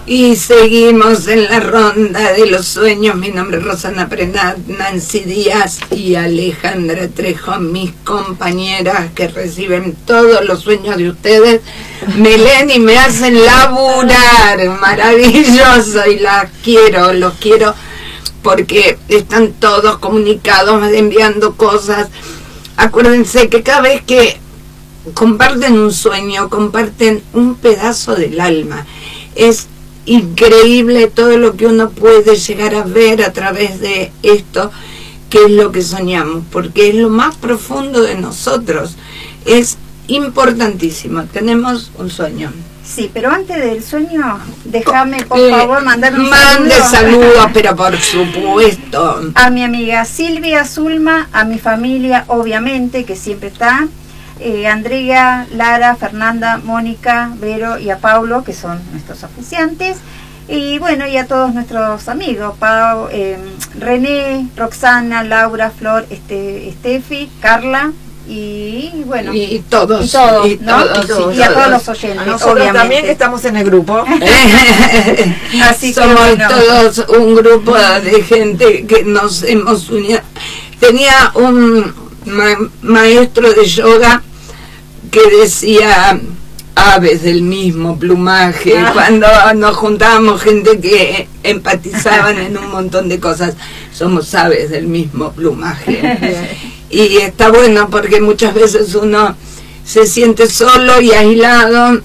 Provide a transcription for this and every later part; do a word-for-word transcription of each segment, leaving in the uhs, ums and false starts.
Y seguimos en la ronda de los sueños. Mi nombre es Rosana Prenat, Nancy Díaz y Alejandra Trejo, mis compañeras que reciben todos los sueños de ustedes. Me leen y me hacen laburar. Maravilloso, y las quiero, los quiero porque están todos comunicados, enviando cosas. Acuérdense que cada vez que comparten un sueño, comparten un pedazo del alma. Es increíble todo lo que uno puede llegar a ver a través de esto, que es lo que soñamos, porque es lo más profundo de nosotros. Es importantísimo. Tenemos un sueño. Sí, pero antes del sueño, déjame por eh, favor mandar un mande saludo. saludos, pero por supuesto. A mi amiga Silvia Zulma, a mi familia, obviamente, que siempre está. Eh, Andrea, Lara, Fernanda, Mónica, Vero y a Paulo, que son nuestros oficiantes, y bueno, y a todos nuestros amigos, Pau, eh, René, Roxana, Laura, Flor, este, Estefi, Carla y bueno, y todos, y, todos, y, ¿no? todos, y, todos, y a todos todos. los oyentes, a nosotros obviamente. también, que estamos en el grupo. Así que somos bueno, todos un grupo de gente que nos hemos unido. Tenía un ma maestro de yoga que decía aves del mismo plumaje, ah. cuando nos juntábamos gente que empatizaban en un montón de cosas. Somos aves del mismo plumaje. Y está bueno porque muchas veces uno se siente solo y aislado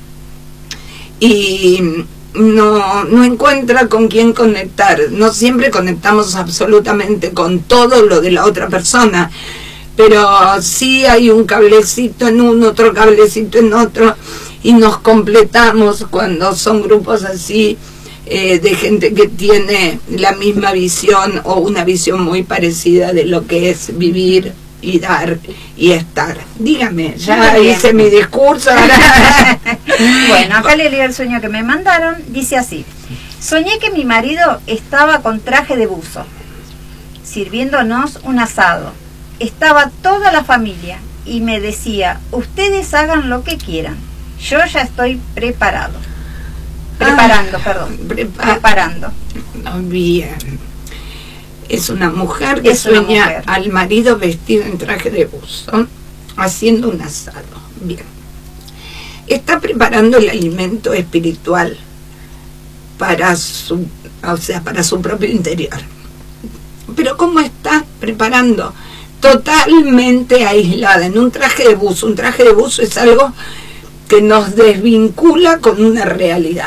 y no, no encuentra con quién conectar. No siempre conectamos absolutamente con todo lo de la otra persona, pero sí hay un cablecito en uno, otro cablecito en otro, y nos completamos cuando son grupos así, eh, de gente que tiene la misma visión o una visión muy parecida de lo que es vivir y dar y estar. Dígame, ya hice mi discurso. Bueno, acá le leo el sueño que me mandaron. Dice así: soñé que mi marido estaba con traje de buzo, sirviéndonos un asado. Estaba toda la familia y me decía: ustedes hagan lo que quieran, yo ya estoy preparado. Preparando, ah, perdón. Prepa preparando. Bien. Es una mujer que es sueña mujer. al marido vestido en traje de buzo, haciendo un asado. Bien. Está preparando el alimento espiritual para su, o sea, para su propio interior. Pero ¿cómo está preparando? Totalmente aislada, en un traje de buzo. Un traje de buzo es algo que nos desvincula con una realidad.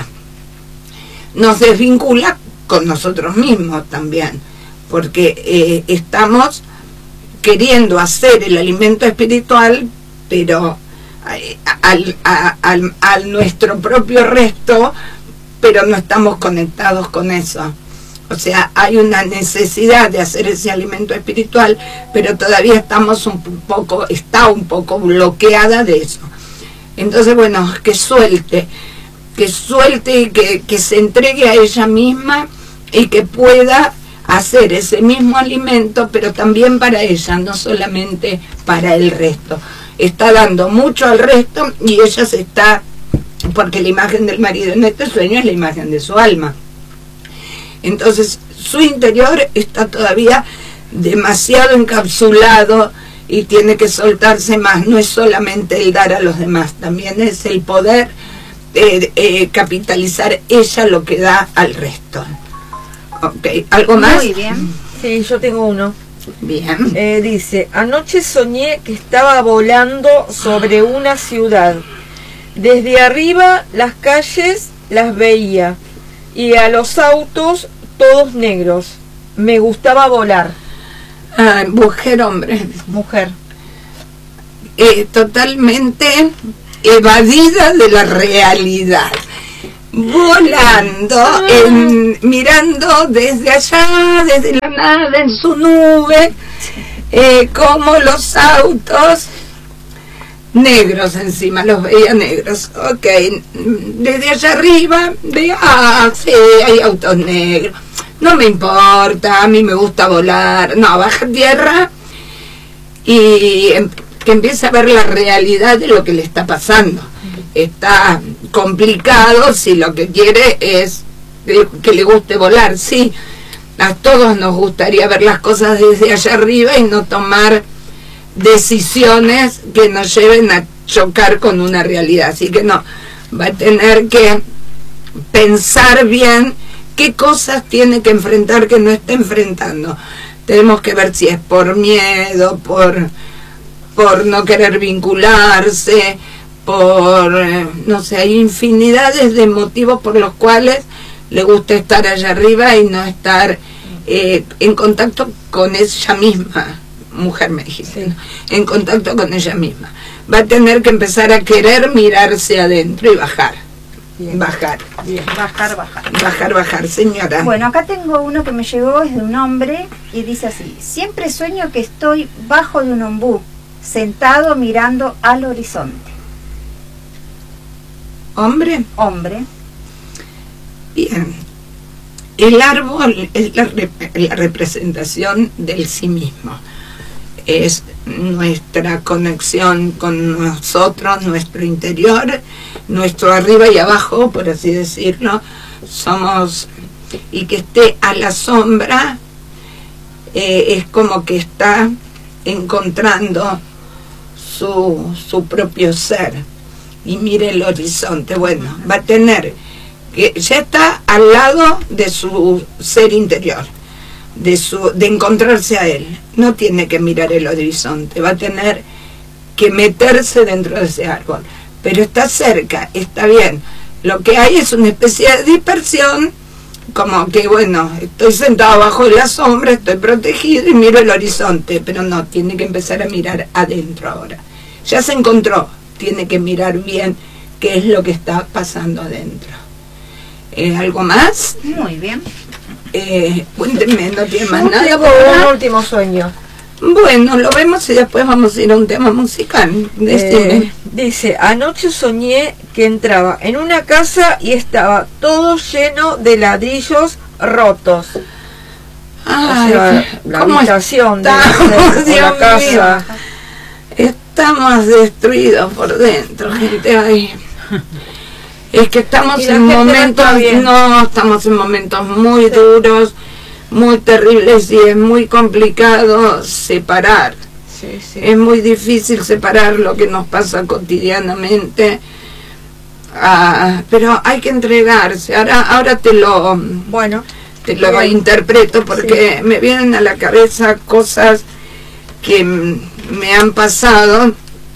Nos desvincula con nosotros mismos también, porque eh, estamos queriendo hacer el alimento espiritual, pero eh, al, a, al, al nuestro propio resto, pero no estamos conectados con eso. O sea, hay una necesidad de hacer ese alimento espiritual, pero todavía estamos un poco, está un poco bloqueada de eso. Entonces, bueno, que suelte, que suelte y que, que se entregue a ella misma y que pueda hacer ese mismo alimento, pero también para ella, no solamente para el resto. Está dando mucho al resto y ella se está, porque la imagen del marido en este sueño es la imagen de su alma. Entonces, su interior está todavía demasiado encapsulado y tiene que soltarse más. No es solamente el dar a los demás, también es el poder eh, eh, capitalizar ella lo que da al resto. Ok, ¿algo más? Muy bien. Sí, yo tengo uno. Bien. Eh, dice: anoche soñé que estaba volando sobre una ciudad. Desde arriba las calles las veía y a los autos todos negros. Me gustaba volar. Ah, mujer, hombre. Mujer. Eh, totalmente evadida de la realidad. Volando, en, mirando desde allá, desde la nada, en su nube, eh, como los autos negros encima, los veía negros. Ok, desde allá arriba, veía, ah, sí, hay autos negros. No me importa, a mí me gusta volar. No, baja tierra y em, que empiece a ver la realidad de lo que le está pasando. Está complicado si lo que quiere es que, que le guste volar, sí, a todos nos gustaría ver las cosas desde allá arriba y no tomar decisiones que nos lleven a chocar con una realidad. Así que no, va a tener que pensar bien qué cosas tiene que enfrentar que no está enfrentando. Tenemos que ver si es por miedo, por, por no querer vincularse, por, eh, no sé, hay infinidades de motivos por los cuales le gusta estar allá arriba y no estar eh, en contacto con ella misma. Mujer, me dijiste, ¿no? En contacto con ella misma. Va a tener que empezar a querer mirarse adentro y bajar. Bien. Bajar. Bien. Bajar, bajar. Bajar, bajar, señora. Bueno, acá tengo uno que me llegó, es de un hombre, y dice así: siempre sueño que estoy bajo de un ombú, sentado mirando al horizonte. ¿Hombre? Hombre. Bien. El árbol es la, rep la representación del sí mismo. Es nuestra conexión con nosotros, nuestro interior, nuestro arriba y abajo, por así decirlo. Somos, y que esté a la sombra, eh, es como que está encontrando su, su propio ser. Y mire el horizonte. Bueno, va a tener que, ya está al lado de su ser interior, de su de encontrarse a él. No tiene que mirar el horizonte, va a tener que meterse dentro de ese árbol, pero está cerca, está bien. Lo que hay es una especie de dispersión, como que bueno, estoy sentado bajo la sombra, estoy protegido y miro el horizonte, pero no, tiene que empezar a mirar adentro ahora. Ya se encontró, tiene que mirar bien qué es lo que está pasando adentro. Eh, ¿Algo más? Muy bien. Eh, cuéntenme, no tiene más Yo nada. tengo un último sueño. Bueno, lo vemos y después vamos a ir a un tema musical. Eh, dice: anoche soñé que entraba en una casa y estaba todo lleno de ladrillos rotos. Ay, o sea, la habitación de la casa. Estamos destruidos por dentro, gente. Ay. Es que estamos en momentos, no, no, estamos en momentos muy sí. duros, muy terribles, y es muy complicado separar. Sí, sí. Es muy difícil separar lo que nos pasa cotidianamente. Ah, pero hay que entregarse. Ahora, ahora te lo, bueno, te lo bien. interpreto porque sí. me vienen a la cabeza cosas que me han pasado.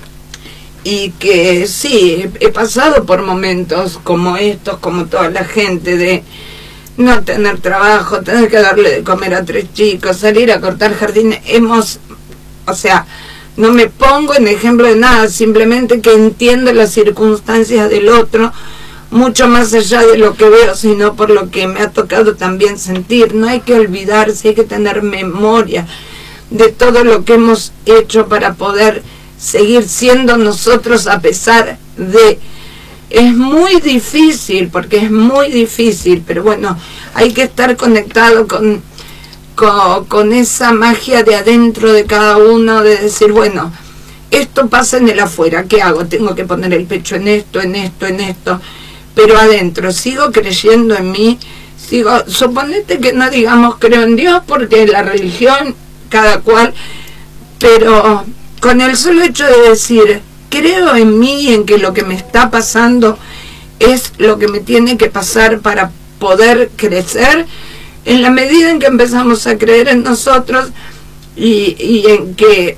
Y que sí, he pasado por momentos como estos, como toda la gente, de no tener trabajo, tener que darle de comer a tres chicos, salir a cortar jardines. Hemos, o sea, no me pongo en ejemplo de nada, simplemente que entiendo las circunstancias del otro, mucho más allá de lo que veo, sino por lo que me ha tocado también sentir. No hay que olvidarse, hay que tener memoria de todo lo que hemos hecho para poder seguir siendo nosotros a pesar de... Es muy difícil, porque es muy difícil, pero bueno, hay que estar conectado con, con, con esa magia de adentro de cada uno, de decir, bueno, esto pasa en el afuera, ¿qué hago? Tengo que poner el pecho en esto, en esto, en esto, pero adentro, sigo creyendo en mí, sigo, suponete que no digamos creo en Dios, porque la religión, cada cual, pero... con el solo hecho de decir, creo en mí y en que lo que me está pasando es lo que me tiene que pasar para poder crecer, en la medida en que empezamos a creer en nosotros y, y en que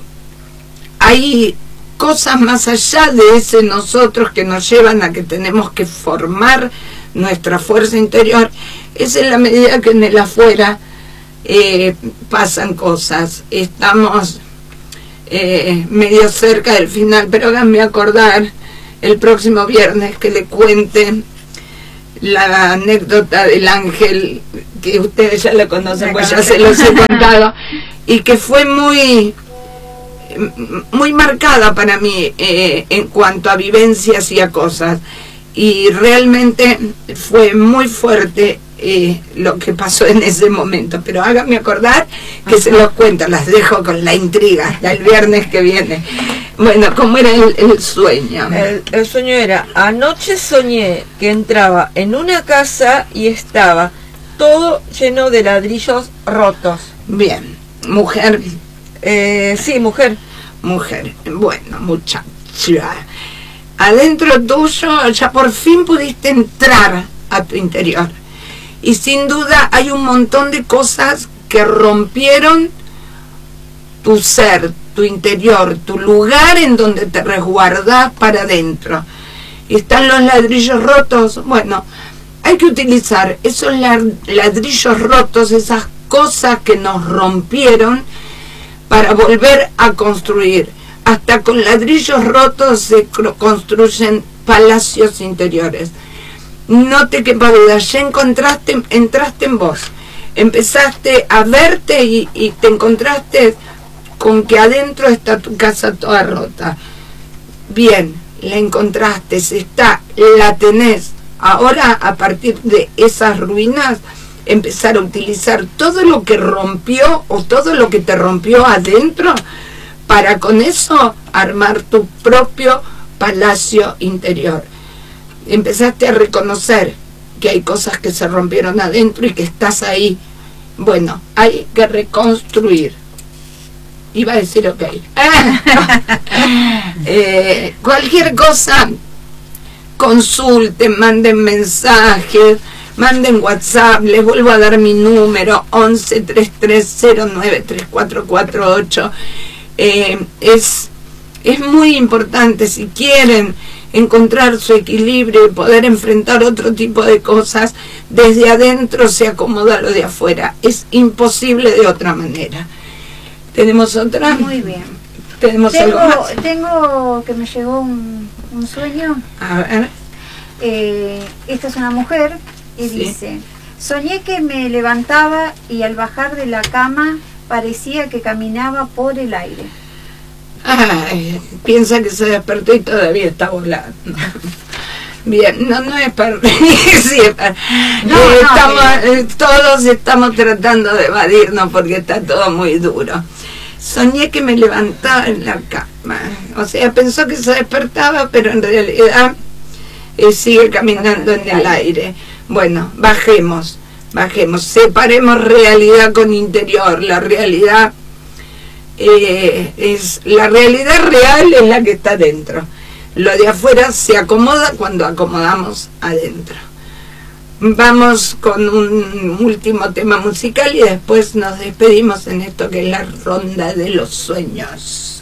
hay cosas más allá de ese nosotros que nos llevan a que tenemos que formar nuestra fuerza interior, es en la medida que en el afuera eh, pasan cosas. Estamos... Eh, medio cerca del final, pero háganme acordar el próximo viernes que le cuente la anécdota del ángel, que ustedes ya la conocen, pues ya se los he contado, y que fue muy muy marcada para mí eh, en cuanto a vivencias y a cosas, y realmente fue muy fuerte eh, lo que pasó en ese momento, pero háganme acordar que se los cuento, las dejo con la intriga hasta el viernes que viene. Bueno, ¿cómo era el, el sueño? El, el sueño era: anoche soñé que entraba en una casa y estaba todo lleno de ladrillos rotos. Bien, mujer. Eh, sí, mujer. Mujer, bueno, muchacha. Adentro tuyo ya por fin pudiste entrar a tu interior. Y sin duda hay un montón de cosas que rompieron tu ser, tu interior, tu lugar en donde te resguardás para adentro. Y están los ladrillos rotos. Bueno, hay que utilizar esos ladrillos rotos, esas cosas que nos rompieron, para volver a construir. Hasta con ladrillos rotos se construyen palacios interiores. No te quepa duda, ya encontraste, entraste en vos, empezaste a verte y, y te encontraste con que adentro está tu casa toda rota. Bien, la encontraste, se está, la tenés. Ahora, a partir de esas ruinas, empezar a utilizar todo lo que rompió o todo lo que te rompió adentro, para con eso armar tu propio palacio interior. Empezaste a reconocer que hay cosas que se rompieron adentro y que estás ahí. Bueno, hay que reconstruir. Iba a decir ok. eh, cualquier cosa, consulten, manden mensajes, manden WhatsApp, les vuelvo a dar mi número, once, treinta y tres, cero nueve, treinta y cuatro cuarenta y ocho. Eh, es, es muy importante, si quieren encontrar su equilibrio y poder enfrentar otro tipo de cosas, desde adentro se acomoda lo de afuera. Es imposible de otra manera. ¿Tenemos otra? Muy bien. ¿Tenemos tengo, algo más? Tengo que me llegó un, un sueño. A ver. Eh, esta es una mujer y Sí. dice: soñé que me levantaba y al bajar de la cama parecía que caminaba por el aire. Ay, piensa que se despertó y todavía está volando. Bien, no, no es para... sí, es para... No, eh, no, estamos, pero- eh, todos estamos tratando de evadirnos porque está todo muy duro. Soñé que me levantaba en la cama. O sea, pensó que se despertaba, pero en realidad eh, sigue caminando en el aire. Bueno, bajemos, bajemos, separemos realidad con interior. La realidad eh, es la realidad real es la que está dentro. Lo de afuera se acomoda cuando acomodamos adentro. Vamos con un último tema musical y después nos despedimos en esto que es la ronda de los sueños.